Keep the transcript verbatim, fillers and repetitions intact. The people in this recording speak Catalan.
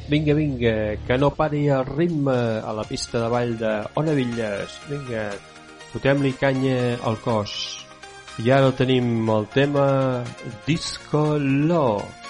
Vinga, vinga, que no pari el ritme a la pista de ball de Ona Villes. Vinga, fotem-li canya al cos. I ara tenim el tema Disco Law.